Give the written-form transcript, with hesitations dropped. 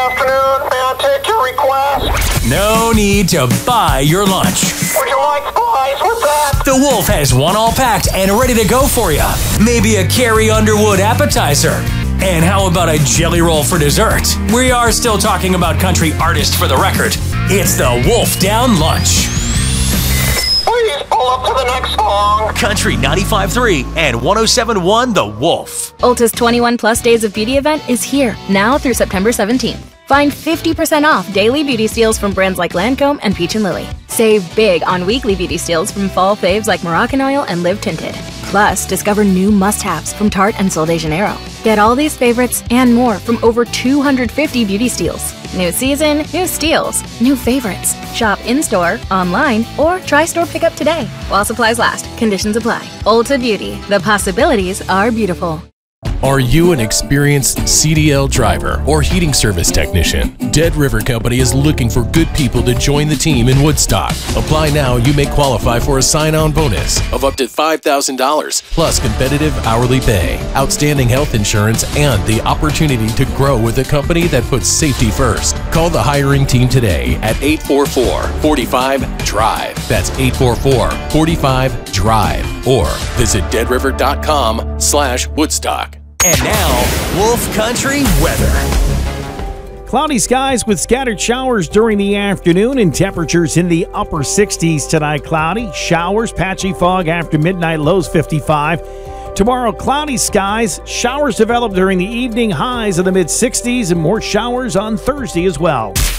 afternoon. May I take your request? No need to buy your lunch. Would you like fries with that? The Wolf has one all packed and ready to go for you. Maybe a Carrie Underwood appetizer. And how about a jelly roll for dessert? We are still talking about country artist for the record. It's the Wolf Down Lunch. Please pull up to the next song. Country 95.3 and 107.1 The Wolf. Ulta's 21 Plus Days of Beauty event is here, now through September 17th. Find 50% off daily beauty steals from brands like Lancome and Peach & Lily. Save big on weekly beauty steals from fall faves like Moroccan and Live Tinted. Plus, discover new must-haves from Tarte and Sol de Janeiro. Get all these favorites and more from over 250 beauty steals. New season, new steals, new favorites. Shop in-store, online, or try store pickup today. While supplies last, conditions apply. Ulta Beauty, the possibilities are beautiful. Are you an experienced CDL driver or heating service technician? Dead River Company is looking for good people to join the team in Woodstock. Apply now. You may qualify for a sign-on bonus of up to $5,000, plus competitive hourly pay, outstanding health insurance, and the opportunity to grow with a company that puts safety first. Call the hiring team today at 844-45-DRIVE. That's 844-45-DRIVE. Or visit deadriver.com/Woodstock. And now, Wolf Country weather. Cloudy skies with scattered showers during the afternoon and temperatures in the upper 60s tonight. Cloudy, showers, patchy fog after midnight, lows 55. Tomorrow, cloudy skies, showers develop during the evening, highs in the mid-60s, and more showers on Thursday as well.